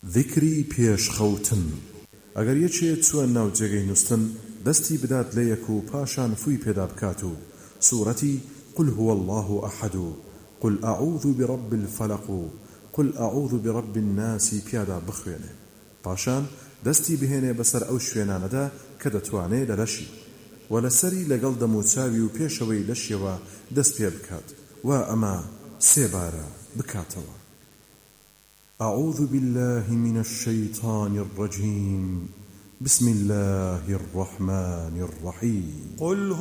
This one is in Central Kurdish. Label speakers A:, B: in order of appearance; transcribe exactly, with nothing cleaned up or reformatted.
A: ذکری پێشخەوتن. ئەگەر یەکێ چووە ناو جێگەی نووستن دەستی بدات لە یەک و پاشان فووی پێدا بکات و سوورەتی قل هو الله أحد قل أعوذ برب الفلق قل أعوذ برب الناس پیادا بخوێنێ، پاشان دەستی بهێنێ بەسەر ئەو شوێنانەدا کە دەتوانێت لەلەشی و لەسەری لەگەڵ دەموچاوی و پێشەوەی لەشیەوە دەست پێ بکات و ئەمە سێبارە بکاتەوە. أعوذ بالله من الشيطان الرجيم بسم الله الرحمن الرحيم. قل